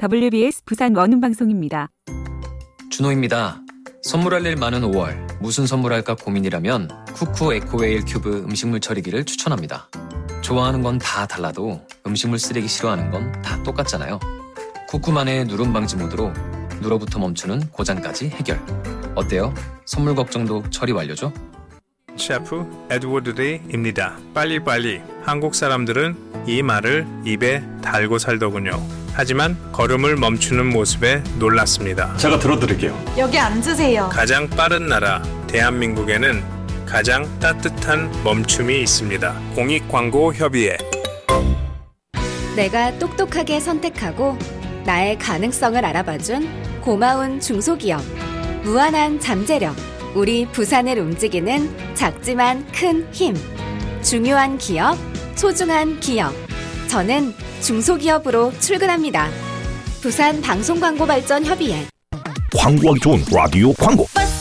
WBS 부산 원음방송입니다. 준호입니다. 선물할 일 많은 5월 무슨 선물할까 고민이라면 쿠쿠 에코웨일 큐브 음식물 처리기를 추천합니다. 좋아하는 건 다 달라도 음식물 쓰레기 싫어하는 건 다 똑같잖아요. 쿠쿠만의 누름 방지 모드로 눌어부터 멈추는 고장까지 해결. 어때요? 선물 걱정도 처리 완료죠? 셰프 에드워드 리입니다. 빨리빨리. 한국 사람들은 이 말을 입에 달고 살더군요. 하지만 걸음을 멈추는 모습에 놀랐습니다. 제가 들어드릴게요. 여기 앉으세요. 가장 빠른 나라 대한민국에는 가장 따뜻한 멈춤이 있습니다. 공익광고협의회. 내가 똑똑하게 선택하고 나의 가능성을 알아봐준 고마운 중소기업. 무한한 잠재력. 우리 부산을 움직이는 작지만 큰 힘. 중요한 기업, 소중한 기업. 저는 중소기업으로 출근합니다. 부산 방송광고발전협의회. 광고하기 좋은 라디오 광고.